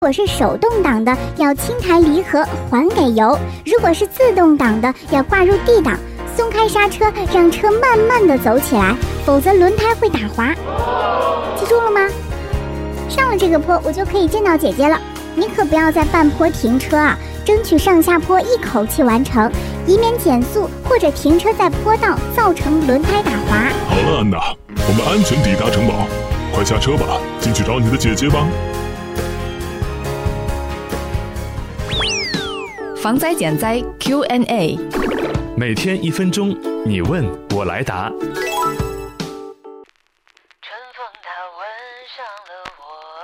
如果是手动挡的，要轻抬离合还给油；如果是自动挡的，要挂入 D 档，松开刹车，让车慢慢的走起来，否则轮胎会打滑。记住了吗？上了这个坡，我就可以见到姐姐了。你可不要在半坡停车啊，争取上下坡一口气完成，以免减速或者停车在坡道造成轮胎打滑。 好了，安娜，我们安全抵达城堡，快下车吧，进去找你的姐姐吧。 防灾减灾 Q&A， 每天1分钟，你问我来答。